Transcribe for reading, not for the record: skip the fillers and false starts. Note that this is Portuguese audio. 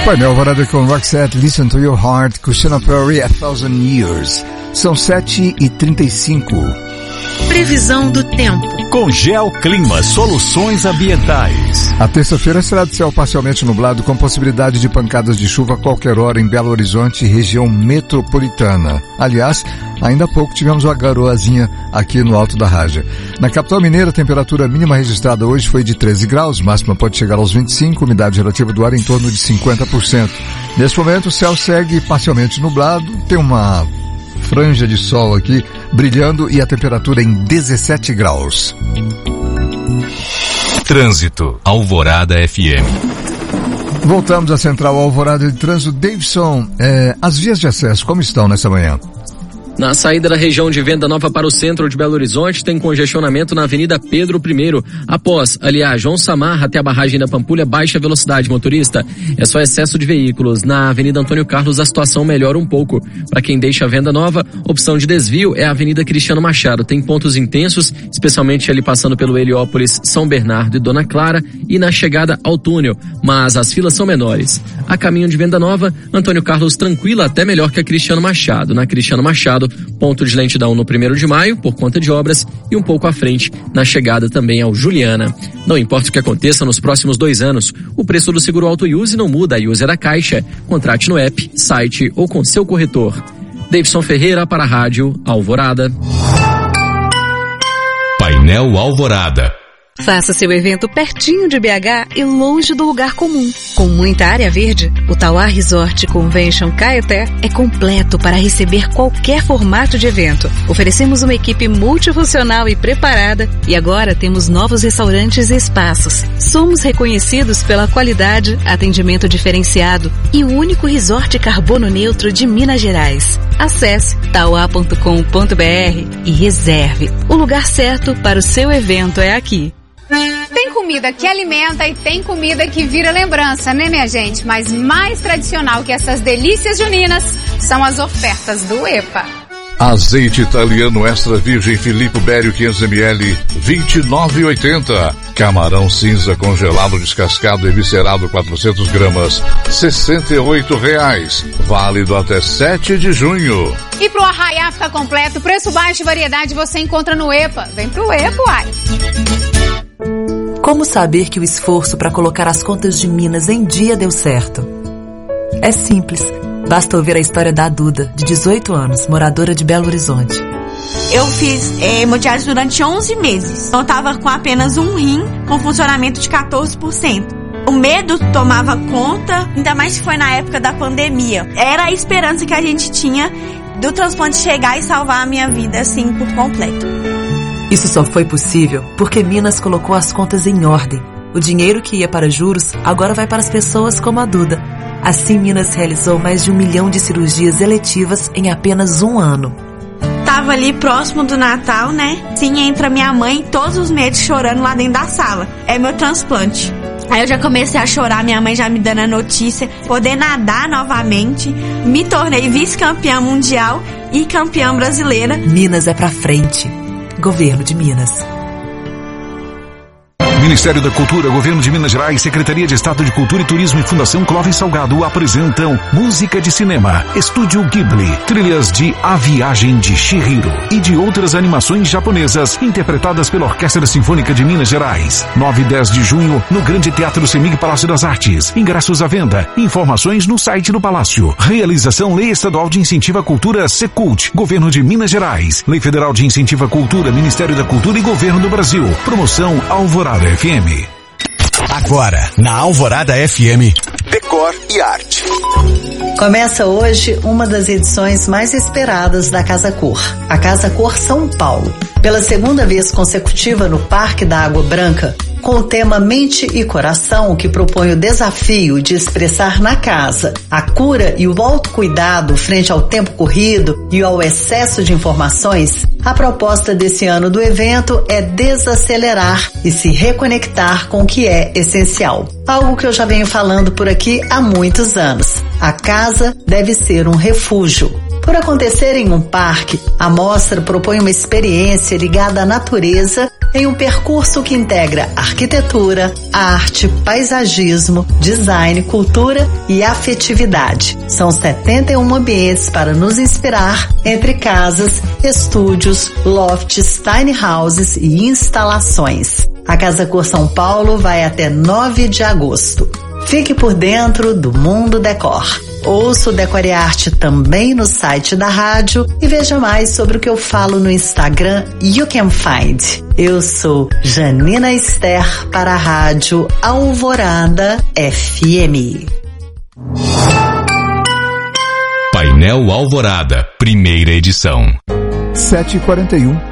Painel Alvorada com Roxette, Listen to Your Heart, Christina Perry, 1,000 Years. São 7h35. Previsão do tempo. Com Geoclima Soluções Ambientais. A terça-feira será de céu parcialmente nublado com possibilidade de pancadas de chuva a qualquer hora em Belo Horizonte e região metropolitana. Aliás, ainda há pouco tivemos uma garoazinha aqui no Alto da Rádia. Na capital mineira, a temperatura mínima registrada hoje foi de 13 graus, máxima pode chegar aos 25, umidade relativa do ar em torno de 50%. Neste momento, o céu segue parcialmente nublado, tem uma franja de sol aqui brilhando e a temperatura em 17 graus. Trânsito, Alvorada FM. Voltamos à Central Alvorada de Trânsito. Davidson, as vias de acesso como estão nessa manhã? Na saída da região de Venda Nova para o centro de Belo Horizonte, tem congestionamento na Avenida Pedro I. Após, aliás, João Samarra até a barragem da Pampulha, baixa velocidade, motorista. É só excesso de veículos. Na Avenida Antônio Carlos, a situação melhora um pouco. Para quem deixa a Venda Nova, opção de desvio é a Avenida Cristiano Machado. Tem pontos intensos, especialmente ali passando pelo Heliópolis, São Bernardo e Dona Clara e na chegada ao túnel. Mas as filas são menores. A caminho de Venda Nova, Antônio Carlos tranquila, até melhor que a Cristiano Machado. Na Cristiano Machado, ponto de lentidão no 1º de maio, por conta de obras, e um pouco à frente, na chegada também ao Juliana. Não importa o que aconteça nos próximos 2 anos, o preço do seguro auto Use não muda, a Use é da Caixa. Contrate no app, site ou com seu corretor. Davidson Ferreira para a Rádio Alvorada. Painel Alvorada. Faça seu evento pertinho de BH e longe do lugar comum. Com muita área verde, o Tauá Resort Convention Caeté é completo para receber qualquer formato de evento. Oferecemos uma equipe multifuncional e preparada e agora temos novos restaurantes e espaços. Somos reconhecidos pela qualidade, atendimento diferenciado e o único resort carbono neutro de Minas Gerais. Acesse tauá.com.br e reserve. O lugar certo para o seu evento é aqui. Tem comida que alimenta e tem comida que vira lembrança, né, minha gente? Mas mais tradicional que essas delícias juninas são as ofertas do EPA. Azeite italiano extra virgem Filippo Bério 500 ml, 29,80. Camarão cinza congelado descascado e viscerado 400 gramas, R$68. Válido até 7 de junho. E pro arraiá ficar completo, preço baixo e variedade você encontra no EPA. Vem pro EPA, uai. Como saber que o esforço para colocar as contas de Minas em dia deu certo? É simples. Basta ouvir a história da Duda, de 18 anos, moradora de Belo Horizonte. Eu fiz hemodiálise durante 11 meses. Eu tava com apenas um rim, com funcionamento de 14%. O medo tomava conta, ainda mais que foi na época da pandemia. Era a esperança que a gente tinha do transplante chegar e salvar a minha vida, assim, por completo. Isso só foi possível porque Minas colocou as contas em ordem. O dinheiro que ia para juros agora vai para as pessoas como a Duda. Assim, Minas realizou mais de 1 milhão de cirurgias eletivas em apenas um ano. Tava ali próximo do Natal, né? Sim, entra minha mãe todos os meses chorando lá dentro da sala. É meu transplante. Aí eu já comecei a chorar, minha mãe já me dando a notícia, poder nadar novamente. Me tornei vice-campeã mundial e campeã brasileira. Minas é pra frente. Governo de Minas. Ministério da Cultura, Governo de Minas Gerais, Secretaria de Estado de Cultura e Turismo e Fundação Clóvis Salgado apresentam música de cinema, Estúdio Ghibli, trilhas de A Viagem de Chihiro e de outras animações japonesas interpretadas pela Orquestra Sinfônica de Minas Gerais. 9 e 10 de junho, no Grande Teatro Semig Palácio das Artes. Ingressos à venda. Informações no site do Palácio. Realização Lei Estadual de Incentivo à Cultura, Secult, Governo de Minas Gerais. Lei Federal de Incentivo à Cultura, Ministério da Cultura e Governo do Brasil. Promoção Alvorada FM. Agora, na Alvorada FM, Decor e Arte. Começa hoje uma das edições mais esperadas da Casa Cor, a Casa Cor São Paulo. Pela segunda vez consecutiva no Parque da Água Branca, com o tema Mente e Coração, que propõe o desafio de expressar na casa a cura e o autocuidado frente ao tempo corrido e ao excesso de informações, a proposta desse ano do evento é desacelerar e se reconectar com o que é essencial. Algo que eu já venho falando por aqui há muitos anos. A casa deve ser um refúgio. Por Por acontecer em um parque, a mostra propõe uma experiência ligada à natureza em um percurso que integra arquitetura, arte, paisagismo, design, cultura e afetividade. São 71 ambientes para nos inspirar, entre casas, estúdios, lofts, tiny houses e instalações. A Casa Cor São Paulo vai até 9 de agosto. Fique por dentro do Mundo Decor. Ouça o Decore Arte também no site da rádio e veja mais sobre o que eu falo no Instagram You Can Find. Eu sou Janina Esther para a Rádio Alvorada FM. Painel Alvorada, primeira edição. 7h41.